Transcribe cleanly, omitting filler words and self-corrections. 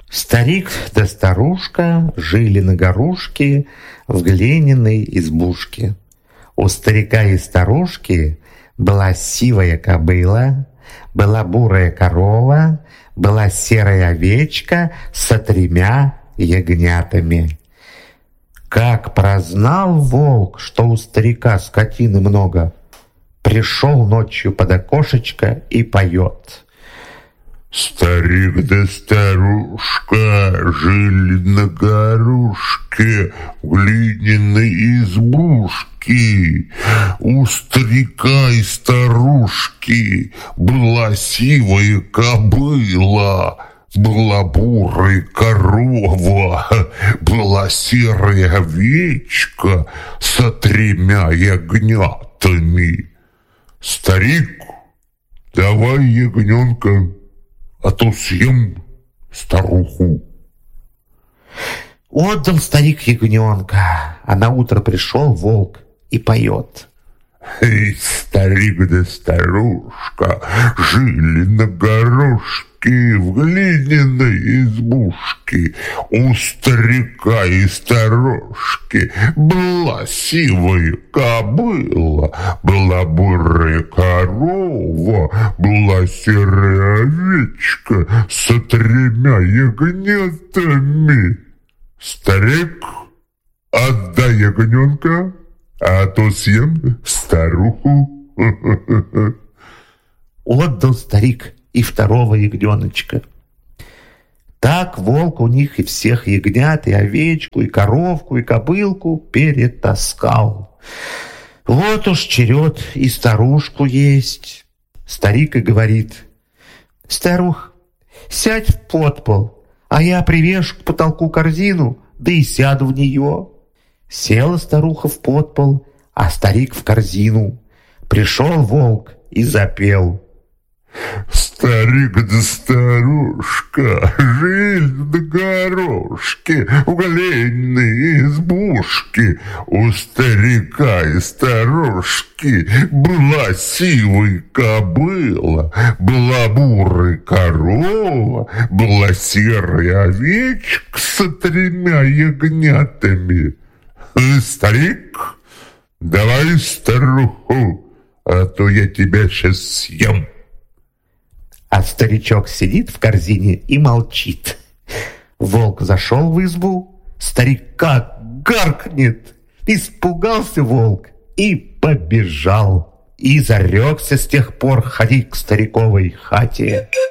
Старик да старушка жили на горушке в глиняной избушке. У старика и старушки была сивая кобыла, была бурая корова, была серая овечка со 3 ягнятами. Как прознал волк, что у старика скотины много, пришел ночью под окошечко и поет. Старик да старушка жили на горушке в глиняной избушке. У старика и старушки была сивая кобыла, была бурая корова, была серая овечка со 3 ягнятами. Старик, давай ягненка, а то съем старуху. Отдал старик ягненка, а наутро пришел волк и поет. Эй, старик да старушка жили на горошке в глиняной избушке. У старика и старушки была сивая кобыла, была бурая корова, была серая овечка со 3 ягнятами. Старик, отдай ягненка, а то съем старуху. Отдал старик и 2 ягненочка. Так волк у них и всех ягнят, и овечку, и коровку, и кобылку перетаскал. Вот уж черед и старушку есть. Старик и говорит: старух, сядь в подпол, а я привяжу к потолку корзину, да и сяду в нее. Села старуха в подпол, а старик в корзину. Пришел волк и запел. Старик да старушка жили на горошке в глиняной избушке. У старика и старушки была сивая кобыла, была бурая корова, была серая овечка со 3 ягнятами. Старик, давай старуху, а то я тебя сейчас съем. А старичок сидит в корзине и молчит. Волк зашел в избу, старик как гаркнет. Испугался волк и побежал. И зарекся с тех пор ходить к стариковой хате.